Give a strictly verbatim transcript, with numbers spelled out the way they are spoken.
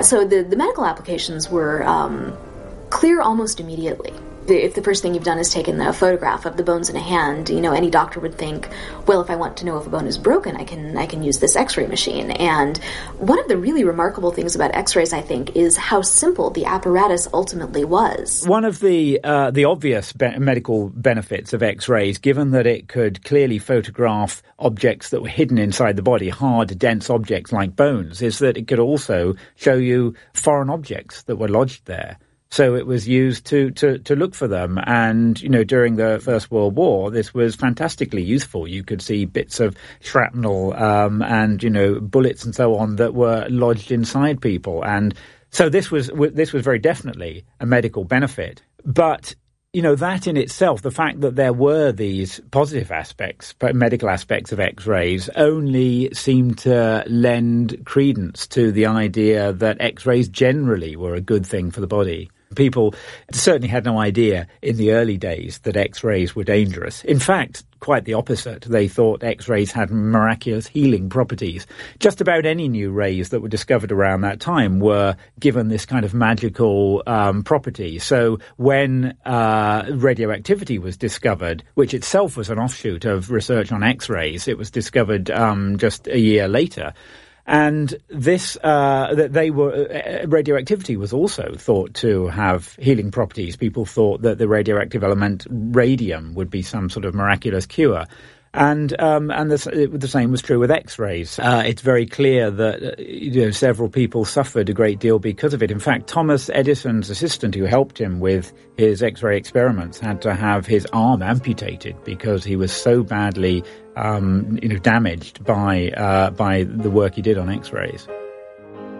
So the, the medical applications were um, clear almost immediately. If the first thing you've done is taken a photograph of the bones in a hand, you know, any doctor would think, well, if I want to know if a bone is broken, I can I can use this x-ray machine. And one of the really remarkable things about x-rays, I think, is how simple the apparatus ultimately was. One of the uh, the obvious be- medical benefits of x-rays, given that it could clearly photograph objects that were hidden inside the body, hard, dense objects like bones, is that it could also show you foreign objects that were lodged there. So it was used to, to, to look for them. And, you know, during the First World War, this was fantastically useful. You could see bits of shrapnel um, and, you know, bullets and so on that were lodged inside people. And so this was this was very definitely a medical benefit. But, you know, that in itself, the fact that there were these positive aspects, medical aspects of X-rays, only seemed to lend credence to the idea that X-rays generally were a good thing for the body. People certainly had no idea in the early days that X-rays were dangerous. In fact, quite the opposite. They thought X-rays had miraculous healing properties. Just about any new rays that were discovered around that time were given this kind of magical um, property. So when uh, radioactivity was discovered, which itself was an offshoot of research on X-rays, it was discovered um, just a year later. And this, uh, that they were, uh, radioactivity was also thought to have healing properties. People thought that the radioactive element radium would be some sort of miraculous cure. And um, and the, the same was true with X-rays. Uh, it's very clear that uh, you know several people suffered a great deal because of it. In fact, Thomas Edison's assistant, who helped him with his X-ray experiments, had to have his arm amputated because he was so badly um, you know damaged by uh, by the work he did on X-rays.